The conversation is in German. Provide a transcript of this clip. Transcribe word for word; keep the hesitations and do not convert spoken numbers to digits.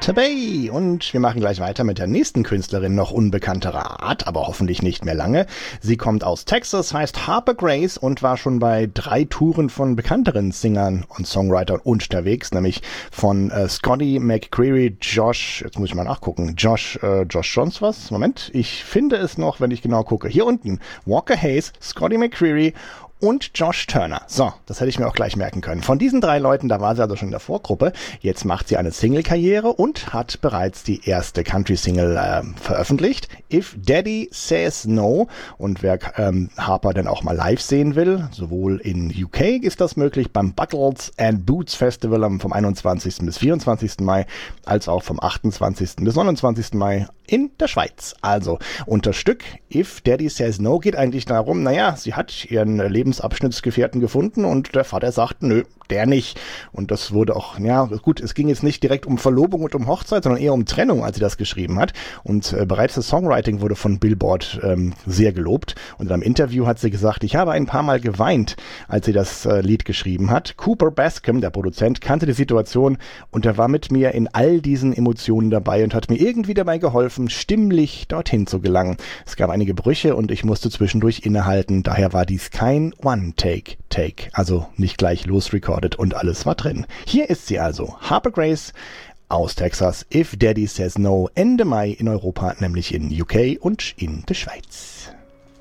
Tabay. Und wir machen gleich weiter mit der nächsten Künstlerin noch unbekannterer Art, aber hoffentlich nicht mehr lange. Sie kommt aus Texas, heißt Harper Grace und war schon bei drei Touren von bekannteren Singern und Songwritern unterwegs, nämlich von äh, Scotty McCreery, Josh, jetzt muss ich mal nachgucken, Josh, äh, Josh Johns was? Moment, ich finde es noch, wenn ich genau gucke. Hier unten, Walker Hayes, Scotty McCreery und Josh Turner. So, das hätte ich mir auch gleich merken können. Von diesen drei Leuten, da war sie also schon in der Vorgruppe. Jetzt macht sie eine Single-Karriere und hat bereits die erste Country-Single äh, veröffentlicht. If Daddy Says No. Und wer ähm, Harper dann auch mal live sehen will, sowohl in U K ist das möglich, beim Buckles and Boots Festival am vom einundzwanzigsten bis vierundzwanzigsten Mai, als auch vom achtundzwanzigsten bis neunundzwanzigsten Mai in der Schweiz. Also, unter Stück If Daddy Says No geht eigentlich darum, naja, sie hat ihren Lebensabschnittsgefährten gefunden und der Vater sagt, nö, der nicht. Und das wurde auch, ja gut, es ging jetzt nicht direkt um Verlobung und um Hochzeit, sondern eher um Trennung, als sie das geschrieben hat. Und äh, bereits das Songwriting wurde von Billboard ähm, sehr gelobt. Und in einem Interview hat sie gesagt, ich habe ein paar Mal geweint, als sie das äh, Lied geschrieben hat. Cooper Bascom, der Produzent, kannte die Situation und er war mit mir in all diesen Emotionen dabei und hat mir irgendwie dabei geholfen, stimmlich dorthin zu gelangen. Es gab einige Brüche und ich musste zwischendurch innehalten. Daher war dies kein One-Take-Take, also nicht gleich losrecorded und alles war drin. Hier ist sie also, Harper Grace aus Texas, If Daddy Says No, Ende Mai in Europa, nämlich in U K und in der Schweiz.